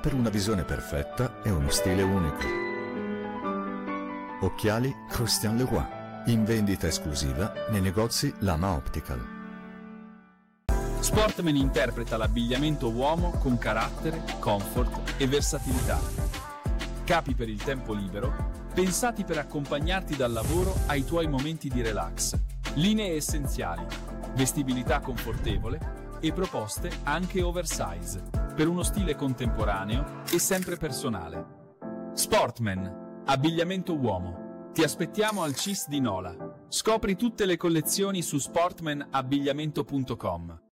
per una visione perfetta e uno stile unico. Occhiali Christian Leroy, in vendita esclusiva nei negozi Lama Optical. Sportman interpreta l'abbigliamento uomo con carattere, comfort e versatilità. Capi per il tempo libero, pensati per accompagnarti dal lavoro ai tuoi momenti di relax. Linee essenziali, vestibilità confortevole e proposte anche oversize, per uno stile contemporaneo e sempre personale. Sportman, abbigliamento uomo. Ti aspettiamo al CIS di Nola. Scopri tutte le collezioni su sportmanabbigliamento.com.